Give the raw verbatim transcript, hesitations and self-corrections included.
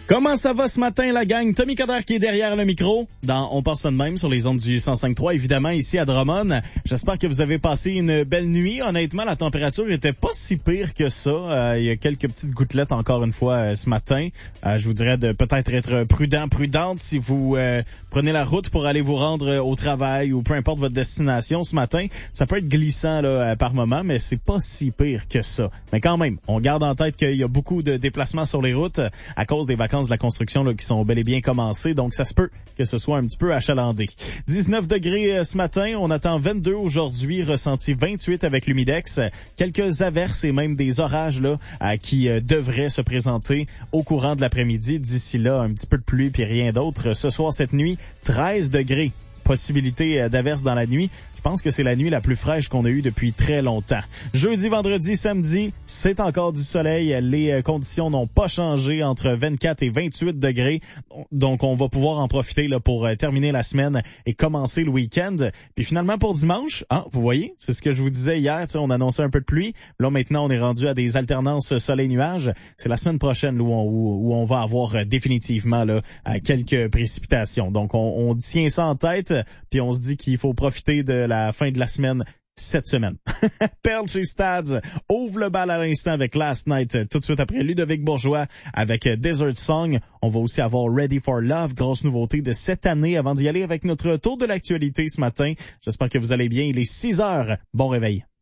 Comment ça va ce matin, la gang? Tommy Coder qui est derrière le micro. Dans On pense ça de même sur les ondes du cent cinq virgule trois, évidemment, ici à Drummond. J'espère que vous avez passé une belle nuit. Honnêtement, la température était pas si pire que ça. Euh, il y a quelques petites gouttelettes encore une fois euh, ce matin. Euh, je vous dirais de peut-être être prudent, prudente si vous euh, prenez la route pour aller vous rendre au travail ou peu importe votre destination ce matin. Ça peut être glissant là par moment, mais c'est pas si pire que ça. Mais quand même, on garde en tête qu'il y a beaucoup de déplacements sur les routes à cause des vacances de la construction là, qui sont bel et bien commencées, donc ça se peut que ce soit un petit peu achalandé. dix-neuf degrés euh, ce matin, on attend vingt-deux aujourd'hui, ressenti vingt-huit avec l'humidex. Quelques averses et même des orages là euh, qui euh, devraient se présenter au courant de l'après-midi. D'ici là, un petit peu de pluie puis rien d'autre. Ce soir, cette nuit, treize degrés. Possibilité d'averse dans la nuit. Je pense que c'est la nuit la plus fraîche qu'on a eue depuis très longtemps. Jeudi, vendredi, samedi, c'est encore du soleil. Les conditions n'ont pas changé entre vingt-quatre et vingt-huit degrés. Donc, on va pouvoir en profiter là pour terminer la semaine et commencer le week-end. Puis finalement, pour dimanche, ah, vous voyez, c'est ce que je vous disais hier. On annonçait un peu de pluie. Là, maintenant, on est rendu à des alternances soleil-nuage. C'est la semaine prochaine où on, où on va avoir définitivement là quelques précipitations. Donc, on, on tient ça en tête. Puis on se dit qu'il faut profiter de la fin de la semaine cette semaine. Pearl chez Stads ouvre le bal à l'instant avec Last Night tout de suite après Ludovic Bourgeois avec Desert Song. On va aussi avoir Ready for Love, grosse nouveauté de cette année avant d'y aller avec notre tour de l'actualité ce matin. J'espère que vous allez bien. Il est six heures. Bon réveil.